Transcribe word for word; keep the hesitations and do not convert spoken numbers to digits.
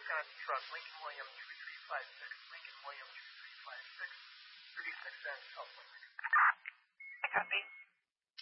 Wisconsin truck, Lincoln William two three five six, Lincoln William two three five six, thirty-six N, South Lincoln.